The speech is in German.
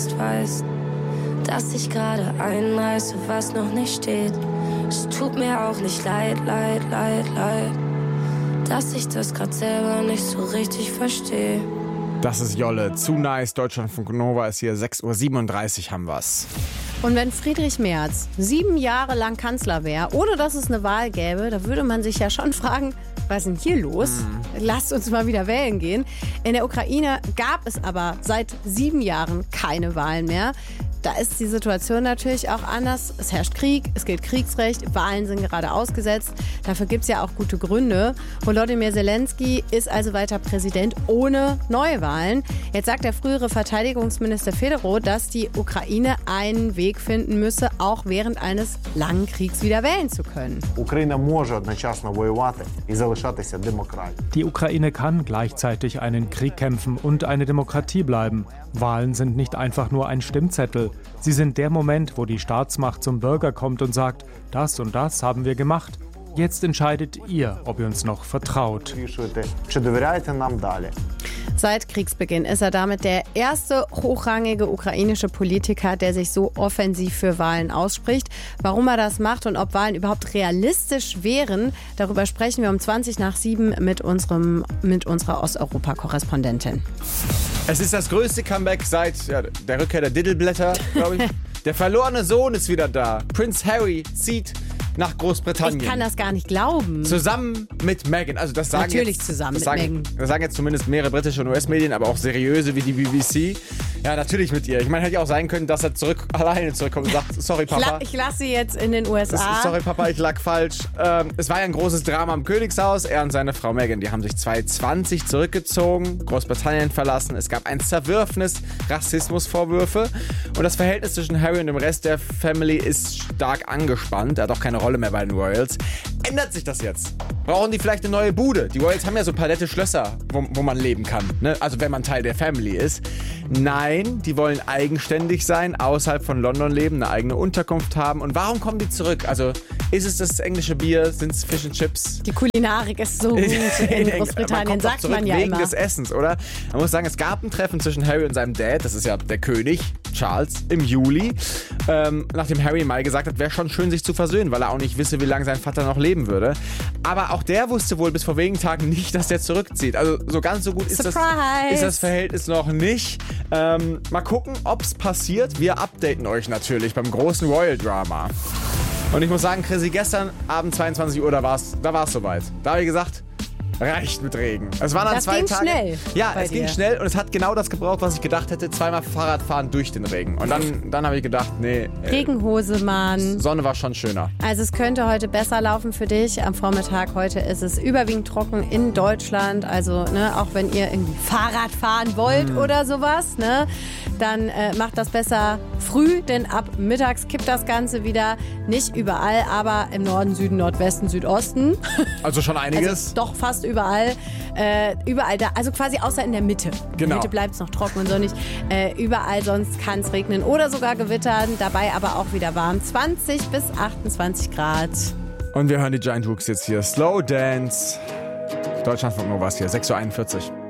weißt, dass ich gerade einreiße, was noch nicht steht. Es tut mir auch nicht leid, dass ich das grad selber nicht so richtig verstehe. Das ist Jolle. Zu nice. Deutschlandfunk Nova ist hier. 6:37 Uhr haben wir's. Und wenn Friedrich Merz 7 Jahre lang Kanzler wäre, ohne dass es eine Wahl gäbe, da würde man sich ja schon fragen, was ist denn hier los? Lasst uns mal wieder wählen gehen. In der Ukraine gab es aber seit 7 Jahren keine Wahlen mehr. Da ist die Situation natürlich auch anders. Es herrscht Krieg, es gilt Kriegsrecht, Wahlen sind gerade ausgesetzt. Dafür gibt es ja auch gute Gründe. Volodymyr Zelensky ist also weiter Präsident ohne Neuwahlen. Jetzt sagt der frühere Verteidigungsminister Fedorov, dass die Ukraine einen Weg finden müsse, auch während eines langen Kriegs wieder wählen zu können. Die Ukraine kann gleichzeitig einen Krieg kämpfen und eine Demokratie bleiben. Wahlen sind nicht einfach nur ein Stimmzettel. Sie sind der Moment, wo die Staatsmacht zum Bürger kommt und sagt, das und das haben wir gemacht. Jetzt entscheidet ihr, ob ihr uns noch vertraut. Seit Kriegsbeginn ist er damit der erste hochrangige ukrainische Politiker, der sich so offensiv für Wahlen ausspricht. Warum er das macht und ob Wahlen überhaupt realistisch wären, darüber sprechen wir um 7:20 mit unserer Osteuropa-Korrespondentin. Es ist das größte Comeback seit der Rückkehr der Diddleblätter, glaube ich. Der verlorene Sohn ist wieder da. Prince Harry zieht nach Großbritannien. Ich kann das gar nicht glauben. Zusammen mit Meghan. Also das sagen Natürlich jetzt, zusammen das mit sagen, Meghan. Das sagen jetzt zumindest mehrere britische und US-Medien, aber auch seriöse wie die BBC. Ja, natürlich mit ihr. Ich meine, hätte ja auch sein können, dass er alleine zurückkommt und sagt, sorry Papa. Ich lasse sie jetzt in den USA. Sorry Papa, ich lag falsch. Es war ja ein großes Drama im Königshaus. Er und seine Frau Meghan, die haben sich 2020 zurückgezogen, Großbritannien verlassen. Es gab ein Zerwürfnis, Rassismusvorwürfe. Und das Verhältnis zwischen Harry und dem Rest der Family ist stark angespannt. Er hat auch keine Rolle mehr bei den Royals. Ändert sich das jetzt? Brauchen die vielleicht eine neue Bude? Die Royals haben ja so ein paar nette Schlösser, wo man leben kann. Ne? Also wenn man Teil der Family ist. Nein, die wollen eigenständig sein, außerhalb von London leben, eine eigene Unterkunft haben. Und warum kommen die zurück? Also ist es das englische Bier? Sind es Fish and Chips? Die Kulinarik ist so gut in Großbritannien, sagt man ja wegen immer. des Essens, oder? Man muss sagen, es gab ein Treffen zwischen Harry und seinem Dad, das ist ja der König, Charles, im Juli. Nachdem Harry mal gesagt hat, wäre schon schön, sich zu versöhnen, weil er auch nicht wisse, wie lange sein Vater noch leben würde. Aber auch der wusste wohl bis vor wenigen Tagen nicht, dass er zurückzieht. Also so ganz so gut ist das Verhältnis noch nicht. Mal gucken, ob es passiert. Wir updaten euch natürlich beim großen Royal Drama. Und ich muss sagen, Chrissy, gestern Abend 22 Uhr, da war es soweit. Da habe ich gesagt, reicht mit Regen. Es waren dann das 2 ging Tage. Schnell. Ja, es ging schnell und es hat genau das gebraucht, was ich gedacht hätte. 2-mal Fahrradfahren durch den Regen. Und dann habe ich gedacht, nee. Regenhose, Mann. Sonne war schon schöner. Also es könnte heute besser laufen für dich. Am Vormittag heute ist es überwiegend trocken in Deutschland. Also auch wenn ihr irgendwie Fahrrad fahren wollt oder sowas, dann macht das besser früh, denn ab mittags kippt das Ganze wieder. Nicht überall, aber im Norden, Süden, Nordwesten, Südosten. Also schon einiges. Also doch fast überall. Überall da, also quasi außer in der Mitte. Genau. In der Mitte bleibt es noch trocken und sonnig. Überall sonst kann es regnen oder sogar gewittern. Dabei aber auch wieder warm. 20 bis 28 Grad. Und wir hören die Giant Hooks jetzt hier. Slow Dance. Deutschlandfunk Nova ist hier. 6:41 Uhr.